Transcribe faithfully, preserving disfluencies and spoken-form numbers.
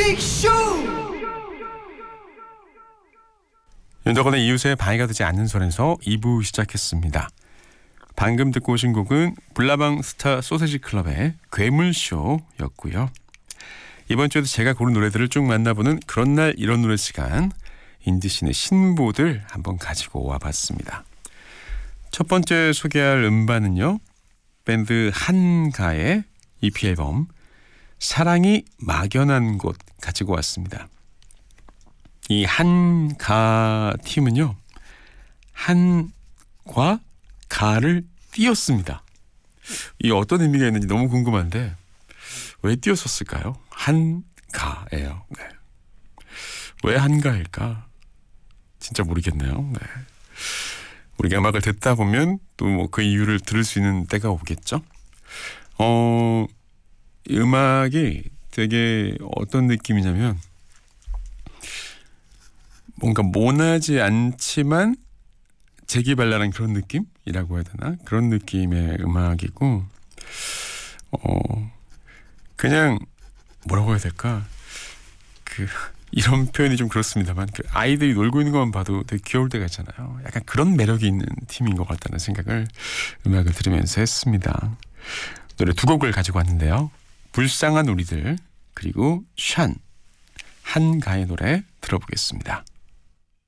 빅쇼! 윤덕원의 이웃의 방해가 되지 않는 선에서 이 부 시작했습니다. 방금 듣고 오신 곡은 불나방 스타 소세지 클럽의 괴물쇼였고요. 이번 주에도 제가 고른 노래들을 쭉 만나보는 그런 날 이런 노래 시간, 인디신의 신보들 한번 가지고 와봤습니다. 첫 번째 소개할 음반은요, 밴드 한가의 이피 앨범 사랑이 막연한 곳 가지고 왔습니다. 이 한가 팀은요, 한과 가를 띄었습니다. 이 어떤 의미가 있는지 너무 궁금한데 왜 띄었었을까요? 한가예요. 네. 왜 한가일까? 진짜 모르겠네요. 네. 우리가 음악을 듣다 보면 또 뭐 그 이유를 들을 수 있는 때가 오겠죠. 어, 음악이 되게 어떤 느낌이냐면 뭔가 모나지 않지만 재기발랄한 그런 느낌이라고 해야 되나? 그런 느낌의 음악이고, 어, 그냥 뭐라고 해야 될까? 그 이런 표현이 좀 그렇습니다만, 그 아이들이 놀고 있는 것만 봐도 되게 귀여울 때가 있잖아요. 약간 그런 매력이 있는 팀인 것 같다는 생각을 음악을 들으면서 했습니다. 노래 두 곡을 가지고 왔는데요. 불쌍한 우리들, 그리고 샨, 한가의 노래 들어보겠습니다.